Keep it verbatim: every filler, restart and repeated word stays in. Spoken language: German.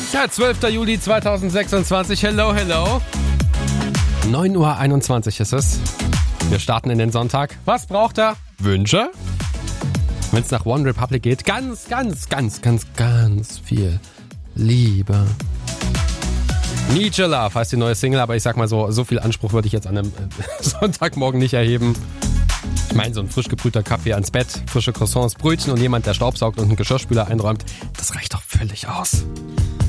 Ja, zwölfter Juli zweitausendsechsundzwanzig. Hello, hello. neun Uhr einundzwanzig ist es. Wir starten in den Sonntag. Was braucht er? Wünsche? Wenn es nach One Republic geht, ganz, ganz, ganz, ganz, ganz viel Liebe. Need Your Love heißt die neue Single, aber ich sag mal so, so viel Anspruch würde ich jetzt an einem Sonntagmorgen nicht erheben. Ich meine, so ein frisch gebrühter Kaffee ans Bett, frische Croissants, Brötchen und jemand, der Staubsaugt und einen Geschirrspüler einräumt, das reicht doch völlig aus.